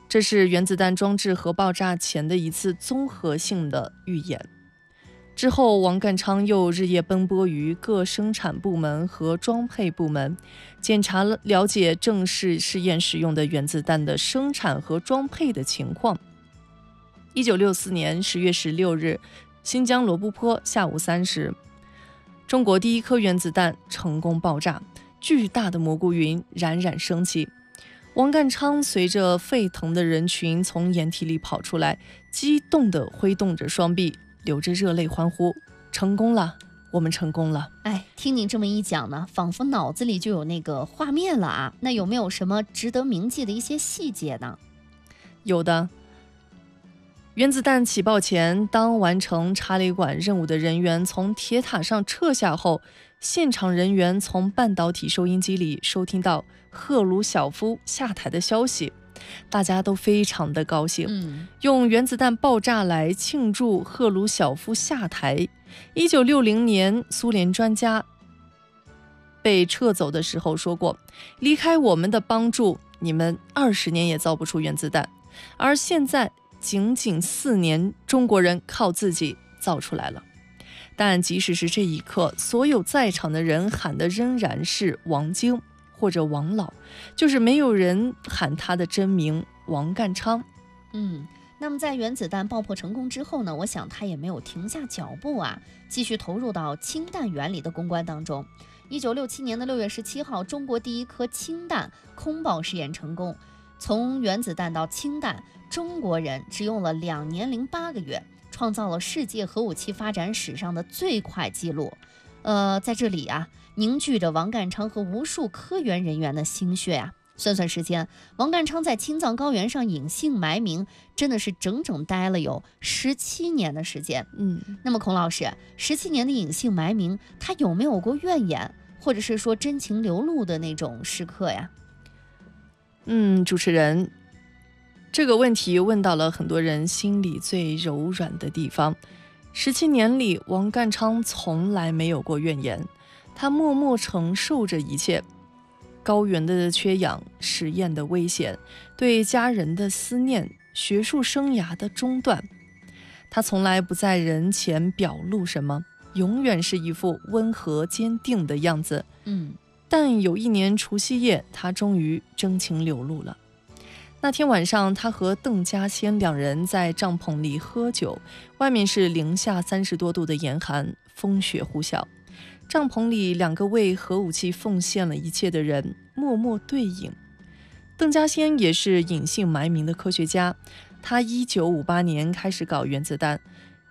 这是原子弹装置核爆炸前的一次综合性的预演。之后，王淦昌又日夜奔波于各生产部门和装配部门，检查了解正式试验使用的原子弹的生产和装配的情况。1964年10月16日，新疆罗布泊下午3时，中国第一颗原子弹成功爆炸，巨大的蘑菇云冉冉升起。王淦昌随着沸腾的人群从掩体里跑出来，激动地挥动着双臂，流着热泪欢呼：成功了，我们成功了。 听你这么一讲呢，仿佛脑子里就有那个画面了啊。那有没有什么值得铭记的一些细节呢？ 有的。原子弹起爆前，当完成查理管任务的人员从铁塔上撤下后，现场人员从半导体收音机里收听到赫鲁晓夫下台的消息，大家都非常的高兴，用原子弹爆炸来庆祝赫鲁晓夫下台。1960年，苏联专家被撤走的时候说过，离开我们的帮助，你们20年也造不出原子弹。而现在仅仅4年，中国人靠自己造出来了。但即使是这一刻，所有在场的人喊的仍然是王晶或者王老，就是没有人喊他的真名王淦昌。 那么在原子弹爆破成功之后呢，我想他也没有停下脚步啊，继续投入到氢弹原理的攻关当中。1967年的6月17号，中国第一颗氢弹空爆试验成功。从原子弹到氢弹，中国人只用了2年08个月，创造了世界核武器发展史上的最快纪录。在这里啊，凝聚着王淦昌和无数科研人员的心血啊。算算时间，王淦昌在青藏高原上隐姓埋名，真的是整整待了有17年的时间。那么孔老师，17年的隐姓埋名，他有没有过怨言，或者是说真情流露的那种时刻呀？ 主持人，这个问题问到了很多人心里最柔软的地方。17年里，王淦昌从来没有过怨言，他默默承受着一切，高原的缺氧，实验的危险，对家人的思念，学术生涯的中断。他从来不在人前表露什么，永远是一副温和坚定的样子。但有一年除夕夜，他终于真情流露了。那天晚上，他和邓稼先2人在帐篷里喝酒，外面是零下30多度的严寒，风雪呼啸。帐篷里2个为核武器奉献了一切的人默默对饮。邓稼先也是隐姓埋名的科学家，他1958年开始搞原子弹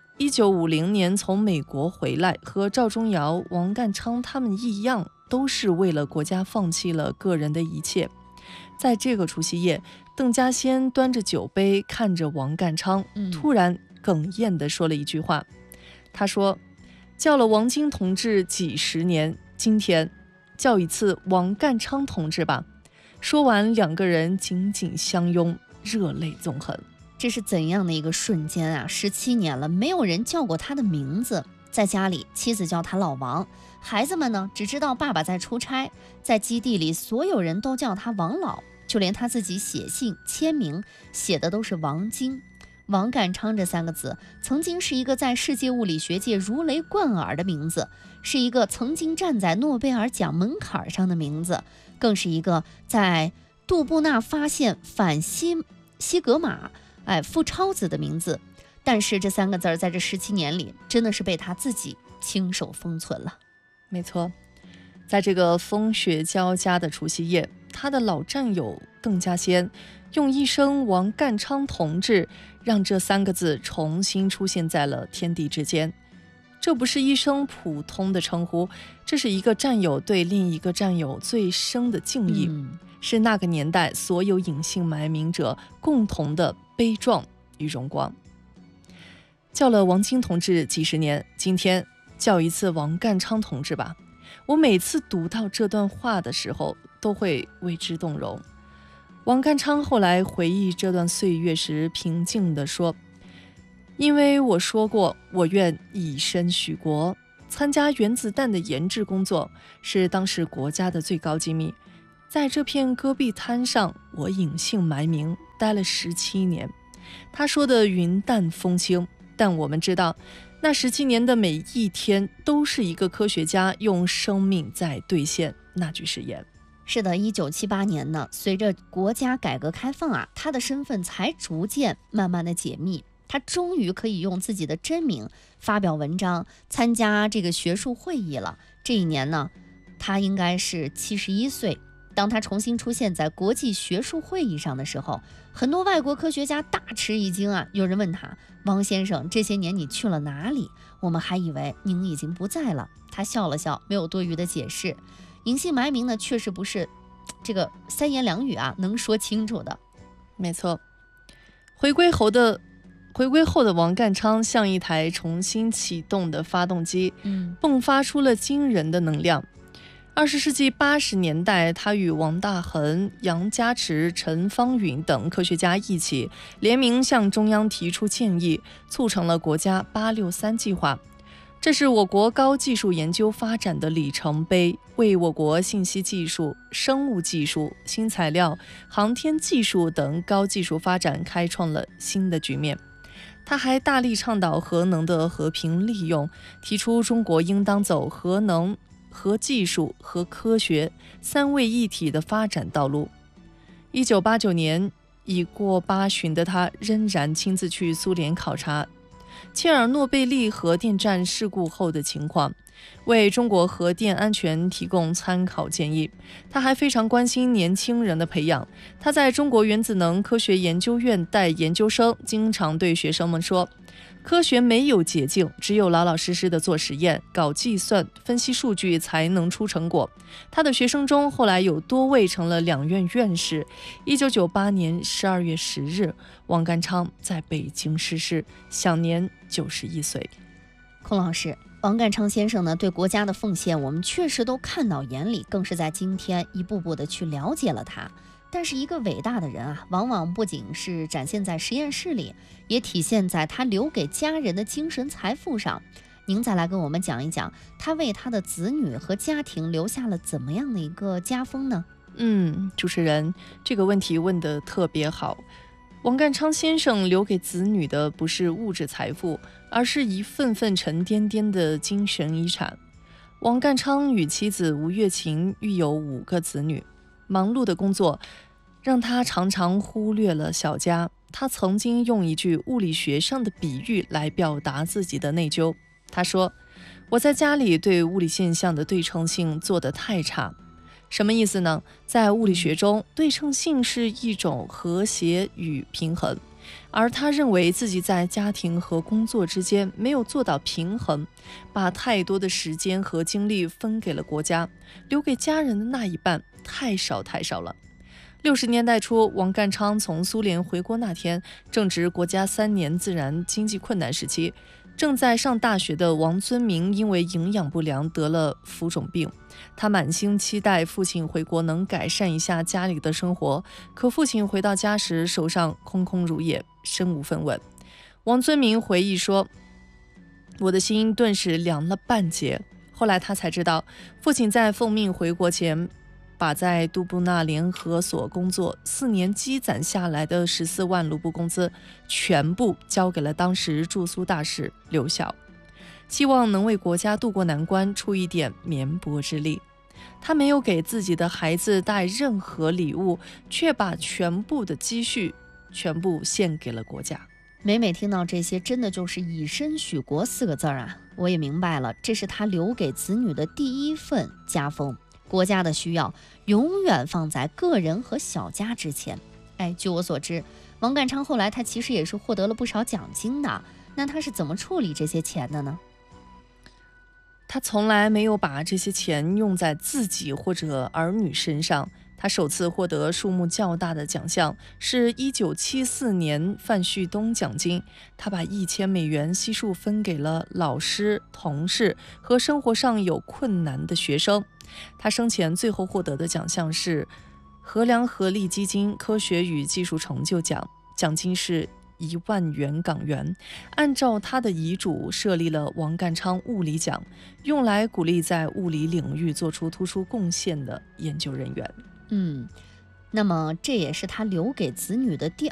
，1950年从美国回来，和赵忠尧、王淦昌他们一样，都是为了国家放弃了个人的一切。在这个除夕夜，邓稼先端着酒杯看着王淦昌，突然哽咽地说了一句话。他说：叫了王晶同志几十年，今天叫一次王淦昌同志吧。说完，2个人紧紧相拥，热泪纵横。 这是怎样的一个瞬间啊！17年了，没有人叫过他的名字。在家里，妻子叫他老王，孩子们呢只知道爸爸在出差。在基地里，所有人都叫他王老，就连他自己写信签名写的都是王晶。王淦昌这3个字曾经是一个在世界物理学界如雷贯耳的名字，是一个曾经站在诺贝尔奖门槛上的名字，更是一个在杜布纳发现反西格玛负超子的名字。但是这3个字在这17年里真的是被他自己亲手封存了。 没错，在这个风雪交加的除夕夜，他的老战友邓稼先用一声王淦昌同志，让这3个字重新出现在了天地之间。这不是一声普通的称呼，这是一个战友对另一个战友最深的敬意，是那个年代所有隐姓埋名者共同的悲壮与荣光。叫了王晶同志几十年，今天叫一次王淦昌同志吧。我每次读到这段话的时候，都会为之动容。王淦昌后来回忆这段岁月时，平静地说：因为我说过，我愿以身许国，参加原子弹的研制工作是当时国家的最高机密。 在这片戈壁滩上，我隐姓埋名待了17年。他说的云淡风轻，但我们知道，那17年的每一天都是一个科学家用生命在兑现那句誓言。 是的，1978年呢，随着国家改革开放啊，他的身份才逐渐慢慢的解密。他终于可以用自己的真名发表文章，参加这个学术会议了。这一年呢，他应该是71岁。当他重新出现在国际学术会议上的时候，很多外国科学家大吃一惊啊！有人问他：“王先生，这些年你去了哪里？我们还以为您已经不在了。”他笑了笑，没有多余的解释。隐姓埋名呢，确实不是这个三言两语啊能说清楚的。 没错，回归后的王淦昌像一台重新启动的发动机，迸发出了惊人的能量。20世纪80年代，他与王大珩、杨家池、陈方允等科学家一起联名向中央提出建议，促成了国家863计划。这是我国高技术研究发展的里程碑，为我国信息技术、生物技术、新材料、航天技术等高技术发展开创了新的局面。他还大力倡导核能的和平利用，提出中国应当走核能、核技术和科学三位一体的发展道路。1989年，已过80旬的他仍然亲自去苏联考察切尔诺贝利核电站事故后的情况，为中国核电安全提供参考建议。他还非常关心年轻人的培养，他在中国原子能科学研究院带研究生，经常对学生们说，科学没有捷径，只有老老实实的做实验、搞计算、分析数据才能出成果。他的学生中后来有多位成了两院院士。1998年12月10日，王淦昌在北京逝世，享年91岁。 孔老师，王淦昌先生呢对国家的奉献，我们确实都看到眼里，更是在今天一步步的去了解了他。但是一个伟大的人啊，往往不仅是展现在实验室里，也体现在他留给家人的精神财富上。您再来跟我们讲一讲，他为他的子女和家庭留下了怎么样的一个家风呢？ 主持人，这个问题问得特别好。王淦昌先生留给子女的不是物质财富，而是一份份沉甸甸的精神遗产。王淦昌与妻子吴月琴育有5个子女，忙碌的工作让他常常忽略了小家。他曾经用一句物理学上的比喻来表达自己的内疚。他说：“我在家里对物理现象的对称性做得太差。”什么意思呢？在物理学中，对称性是一种和谐与平衡，而他认为自己在家庭和工作之间没有做到平衡，把太多的时间和精力分给了国家，留给家人的那一半太少了。60年代初，王淦昌从苏联回国那天，正值国家3年自然经济困难时期。正在上大学的王尊明因为营养不良得了浮肿病，他满心期待父亲回国能改善一下家里的生活，可父亲回到家时手上空空如也，身无分文。王尊明回忆说：“我的心顿时凉了半截。”后来他才知道，父亲在奉命回国前，把在杜布纳联合所工作4年积攒下来的14万卢布工资全部交给了当时驻苏大使刘晓，希望能为国家渡过难关出一点绵薄之力。他没有给自己的孩子带任何礼物，却把全部的积蓄全部献给了国家。 每听到这些，真的就是以身许国4个字啊！我也明白了，这是他留给子女的第一份家风。国家的需要永远放在个人和小家之前。据我所知，王淦昌后来他其实也是获得了不少奖金的，那他是怎么处理这些钱的呢？ 他从来没有把这些钱用在自己或者儿女身上。他首次获得数目较大的奖项是1974年范旭东奖金，他把1000美元悉数分给了老师、同事和生活上有困难的学生。他生前最后获得的奖项是荷兰合力基金科学与技术成就奖，奖金是1万元港元。按照他的遗嘱设立了王淦昌物理奖，用来鼓励在物理领域做出突出贡献的研究人员。 嗯，那么这也是他留给子女的第